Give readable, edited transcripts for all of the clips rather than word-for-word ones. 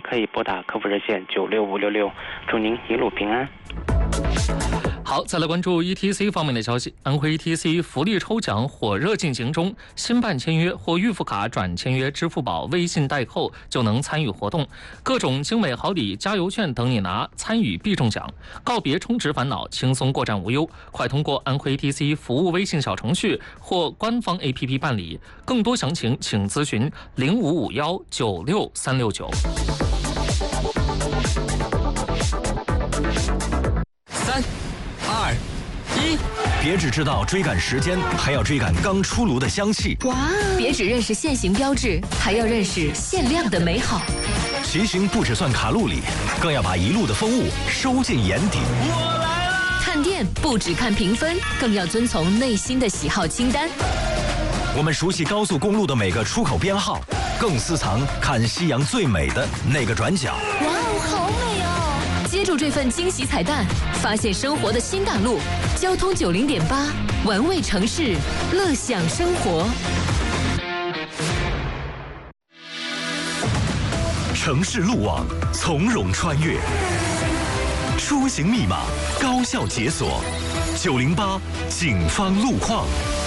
可以拨打客服热线96566，祝您一路平安。 好，再来关注 ETC 方面的消息。安徽 ETC 福利抽奖火热进行中，新办签约或预付卡转签约支付宝、微信代扣就能参与活动，各种精美好礼、加油券等你拿，参与必中奖，告别充值烦恼，轻松过站无忧。快通过安徽 ETC 服务微信小程序或官方 APP 办理，更多详情请咨询0551963669。 3、2、1，别只知道追赶时间，还要追赶刚出炉的香气。 哇！别只认识限行标志，还要认识限量的美好。 骑行不只算卡路里，更要把一路的风物收进眼底。 我来了！看店不只看评分，更要遵从内心的喜好清单。 我们熟悉高速公路的每个出口编号，更私藏看夕阳最美的那个转角。 哇哦，好美哦！接住这份惊喜彩蛋，发现生活的新大陆。交通90.8，玩味城市，乐享生活。 城市路网，从容穿越。出行密码，高效解锁。908警方路况。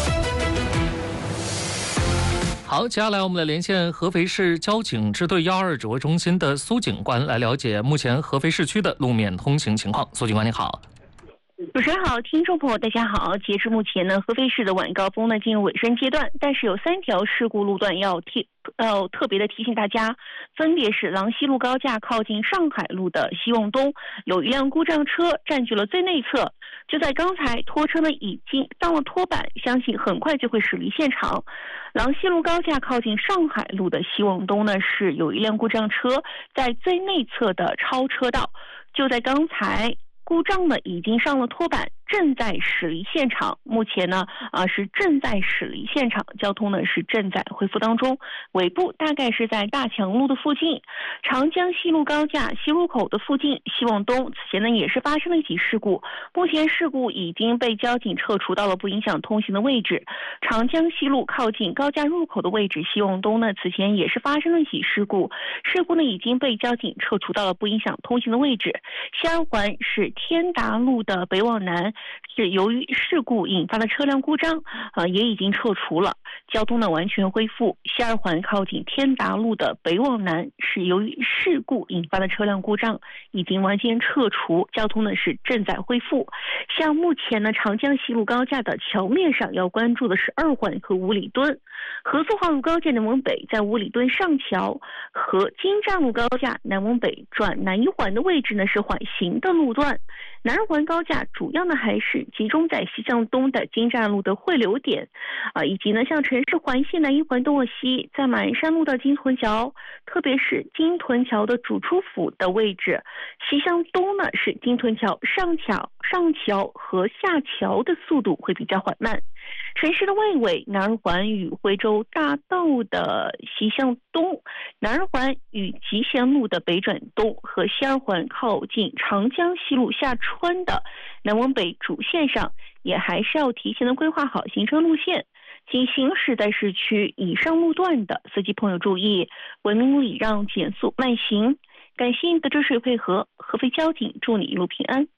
好，接下来我们来连线合肥市交警支队122指挥中心的苏警官，来了解目前合肥市区的路面通行情况。苏警官，你好。 主持人好，听众朋友大家好。截至目前呢，合肥市的晚高峰呢进入尾声阶段，但是有3条事故路段要特别的提醒大家，分别是郎西路高架靠近上海路的西往东，有一辆故障车占据了最内侧，就在刚才拖车呢已经到了拖板，相信很快就会驶离现场。郎西路高架靠近上海路的西往东呢，是有一辆故障车在最内侧的超车道，就在刚才故障呢已经上了拖板，正在驶离现场。目前呢是正在驶离现场，交通呢是正在恢复当中。尾部大概是在大强路的附近，长江西路高架西入口的附近，西往东此前呢也是发生了一起事故，目前事故已经被交警撤除到了不影响通行的位置。长江西路靠近高架入口的位置，西往东呢此前也是发生了一起事故，事故呢已经被交警撤除到了不影响通行的位置。西二环是天达路的北往南，是由于事故引发的车辆故障也已经撤除了，交通呢完全恢复。西二环靠近天达路的北往南是由于事故引发的车辆故障已经完全撤除，交通呢是正在恢复。像目前呢长江西路高架的桥面上要关注的是2环和五里墩，合作化路高架南往北在五里墩上桥和金站路高架南往北转南一环的位置呢是缓行的路段。南二环高架主要呢还是集中在西向东的金站路的汇流点以及呢像城市环线南一环东往西，在马鞍山路到金屯桥，特别是金屯桥的主出府的位置。西向东呢是金屯桥上桥和下桥的速度会比较缓慢。城市的外围，南二环与徽州大道的西向东，南二环与集贤路的北转东和西二环靠近长江西路下穿的南往北主线上，也还是要提前的规划好行车路线。请行驶在市区以上路段的司机朋友注意，文明礼让，减速慢行。感谢您的支持配合，合肥交警祝你一路平安。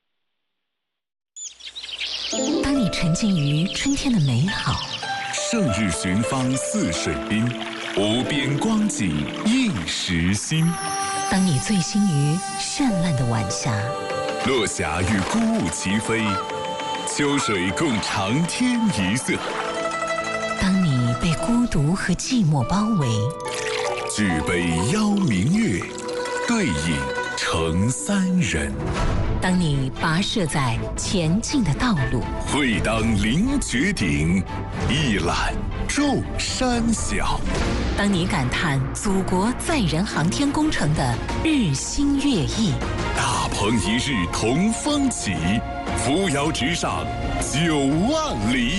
当你沉浸于春天的美好， 胜日寻芳泗水滨，无边光景映时心。 当你醉心于绚烂的晚霞， 落霞与孤鹜齐飞，秋水共长天一色。 当你被孤独和寂寞包围， 举杯邀明月，对饮成三人。 当你跋涉在前进的道路， 会当凌绝顶，一览众山小。 当你感叹祖国载人航天工程的日新月异， 大鹏一日同风起，扶摇直上9万里。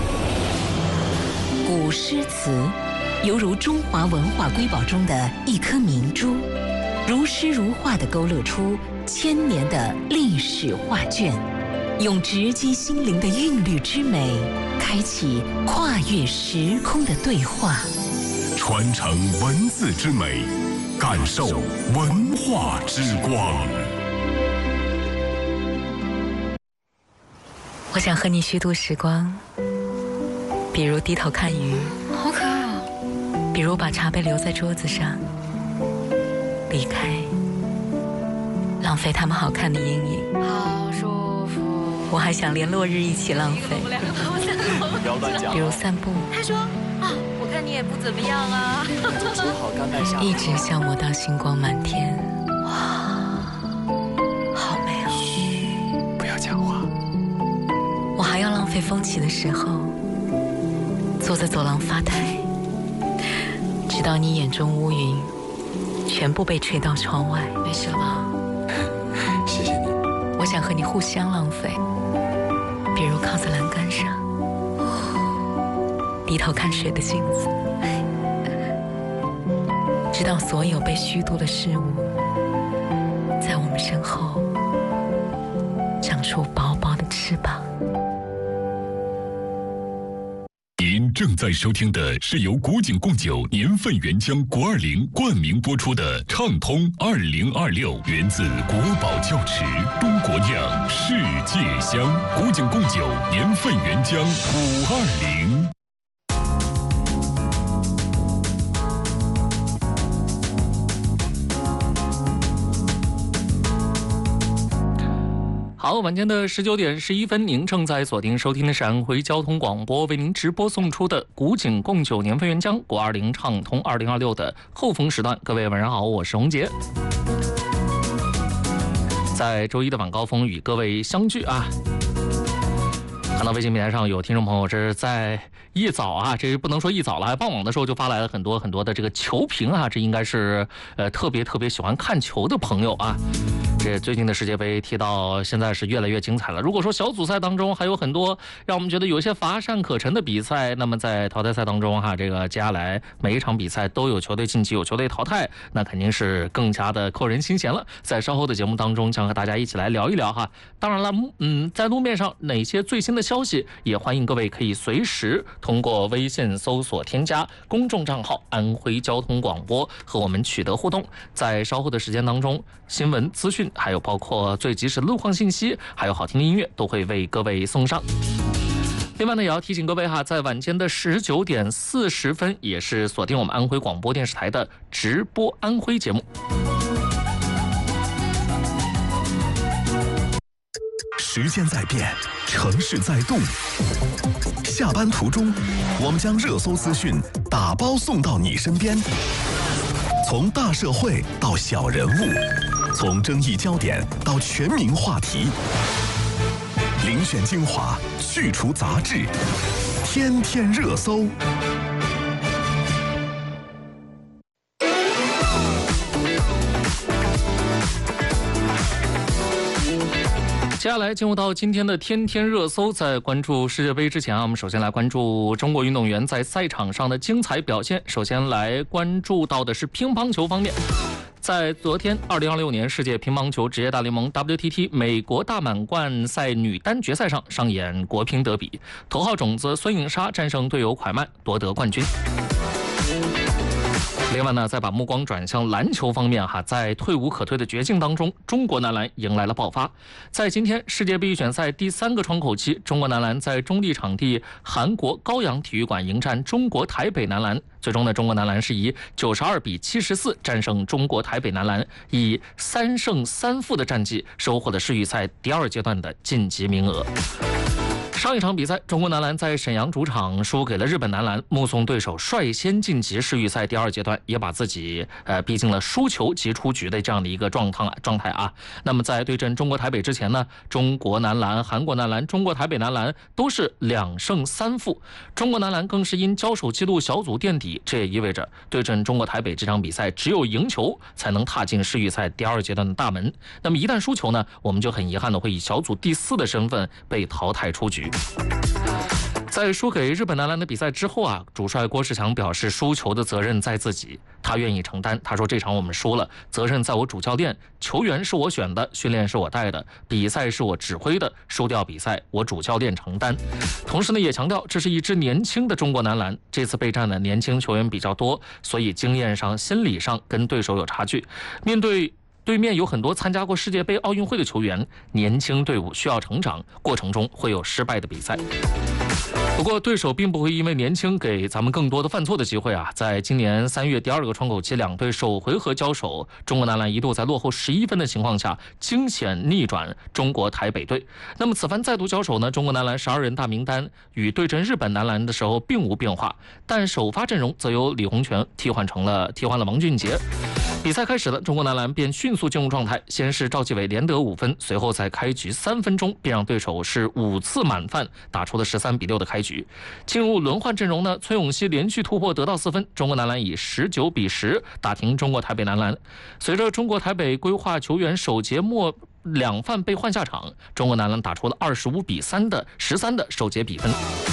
古诗词犹如中华文化瑰宝中的一颗明珠，如诗如画地勾勒出千年的历史画卷，用直击心灵的韵律之美，开启跨越时空的对话， 传承文字之美， 感受文化之光。 我想和你虚度时光，比如低头看鱼， 好可爱哦。 比如把茶杯留在桌子上，离开，浪费他们好看的阴影。 好舒服。 我还想连落日一起浪费， 不要乱讲。 比如散步。 他说啊，我看你也不怎么样啊。 说好刚才下。 一直消磨到星光满天。哇，好美哦。不要讲话。 我还要浪费风起的时候，坐在走廊发呆，直到你眼中乌云全部被吹到窗外。没事了吧？ 谢谢你。 我想和你互相浪费，比如靠在栏杆上，低头看水的镜子，直到所有被虚度的事物在我们身后长出薄薄的翅膀。 您正在收听的是由古井贡酒年份原浆520冠名播出的《畅通2026》，源自国宝窖池，中国酿，世界香。古井贡酒年份原浆520。 好，晚间的19点11分，您正在锁定收听的是安徽交通广播为您直播送出的古井贡酒年份原浆520畅通2026的后风时段。各位晚上好，我是洪杰，在周一的晚高峰与各位相聚啊。看到微信平台上有听众朋友是在一早啊，这不能说一早了，傍晚的时候就发来了很多的这个球评啊，这应该是特别喜欢看球的朋友啊。这最近的世界杯踢到现在是越来越精彩了。如果说小组赛当中还有很多让我们觉得有些乏善可陈的比赛，那么在淘汰赛当中哈，这个接下来每一场比赛都有球队晋级，有球队淘汰，那肯定是更加的扣人心弦了。在稍后的节目当中，将和大家一起来聊一聊哈。当然了，在路面上哪些最新的消息，也欢迎各位可以随时通过微信搜索添加公众账号安徽交通广播和我们取得互动。在稍后的时间当中，新闻资讯还有包括最及时的路况信息，还有好听的音乐都会为各位送上。另外呢，也要提醒各位哈，在晚间的19点40分，也是锁定我们安徽广播电视台的直播安徽节目。 时间在变，城市在动。下班途中，我们将热搜资讯打包送到你身边。从大社会到小人物，从争议焦点到全民话题，遴选精华，去除杂质，天天热搜。 接下来进入到今天的天天热搜，在关注世界杯之前啊，我们首先来关注中国运动员在赛场上的精彩表现。首先来关注到的是乒乓球方面。在昨天2026年世界乒乓球职业大联盟 WTT 美国大满贯赛女单决赛上上演国乒德比，头号种子孙颖莎战胜队友蒯曼夺得冠军。另外呢，再把目光转向篮球方面哈，在退无可退的绝境当中，中国男篮迎来了爆发。在今天世界杯预选赛第3个窗口期，中国男篮在中立场地韩国高阳体育馆迎战中国台北男篮。最终呢，中国男篮是以92比74战胜中国台北男篮，以3胜3负的战绩收获了世预赛第2阶段的晋级名额。上一场比赛，中国男篮在沈阳主场输给了日本男篮，目送对手率先晋级世预赛第2阶段，也把自己逼进了输球即出局的这样的一个状态啊。那么在对阵中国台北之前呢，中国男篮、韩国男篮、中国台北男篮都是2胜3负，中国男篮更是因交手记录小组垫底，这也意味着对阵中国台北这场比赛只有赢球才能踏进世预赛第2阶段的大门。那么一旦输球呢，我们就很遗憾的会以小组第4的身份被淘汰出局。 在输给日本男篮的比赛之后啊，主帅郭士强表示，输球的责任在自己，他愿意承担。他说，这场我们输了，责任在我主教练，球员是我选的，训练是我带的，比赛是我指挥的，输掉比赛我主教练承担。同时呢，也强调这是一支年轻的中国男篮，这次备战的年轻球员比较多，所以经验上、心理上跟对手有差距。面对面有很多参加过世界杯、奥运会的球员，年轻队伍需要成长，过程中会有失败的比赛。不过对手并不会因为年轻给咱们更多的犯错的机会啊！在今年3月第2个窗口期，两队首回合交手，中国男篮一度在落后11分的情况下惊险逆转中国台北队。那么此番再度交手呢，中国男篮12人大名单与对阵日本男篮的时候并无变化，但首发阵容则由李洪权替换了王俊杰。比赛开始了，中国男篮便迅速进入状态，先是赵继伟连得5分，随后在开局3分钟便让对手是5次满犯，打出了13-6的开局。进入轮换阵容呢，崔永熙连续突破得到4分，中国男篮以19-10打停中国台北男篮。随着中国台北规划球员首节末2犯被换下场，中国男篮打出了25-13的首节比分。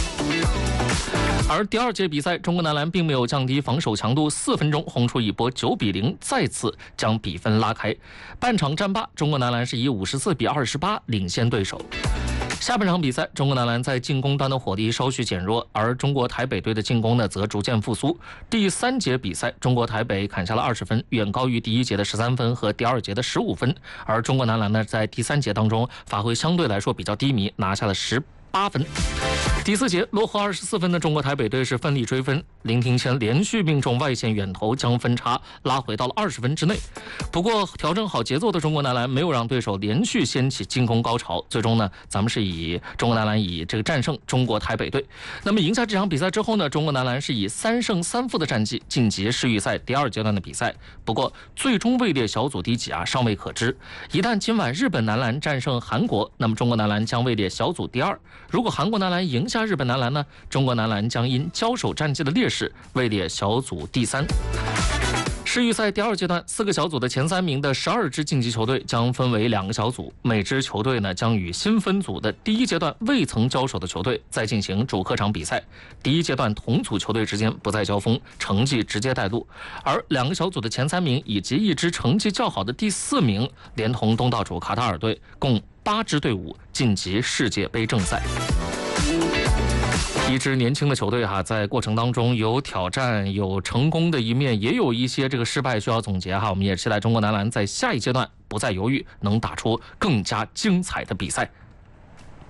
而第2节比赛，中国男篮并没有降低防守强度，4分钟轰出一波9-0，再次将比分拉开。半场战罢，中国男篮是以54-28领先对手。下半场比赛，中国男篮在进攻端的火力稍许减弱，而中国台北队的进攻呢则逐渐复苏。第3节比赛，中国台北砍下了20分，远高于第1节的13分和第2节的15分，而中国男篮呢在第3节当中发挥相对来说比较低迷，拿下了18分。第4节落后24分的中国台北队是奋力追分，林庭谦连续命中外线远投，将分差拉回到了20分之内。不过调整好节奏的中国男篮没有让对手连续掀起进攻高潮，最终呢，咱们是以中国男篮以这个战胜中国台北队。那么赢下这场比赛之后呢，中国男篮是以3胜3负的战绩晋级世预赛第2阶段的比赛。不过最终位列小组第几啊，尚未可知。一旦今晚日本男篮战胜韩国，那么中国男篮将位列小组第2。如果韩国男篮赢下日本男篮呢，中国男篮将因交手战绩的劣势位列小组第3。世预赛第2阶段，4个小组的前3名的12支晋级球队将分为2个小组，每支球队呢将与新分组的第1阶段未曾交手的球队再进行主客场比赛。第1阶段同组球队之间不再交锋，成绩直接带路，而2个小组的前3名以及一支成绩较好的第4名，连同东道主卡塔尔队，共8支队伍晋级世界杯正赛。一支年轻的球队在过程当中有挑战，有成功的一面，也有一些这个失败需要总结我们也期待中国男篮在下一阶段不再犹豫，能打出更加精彩的比赛。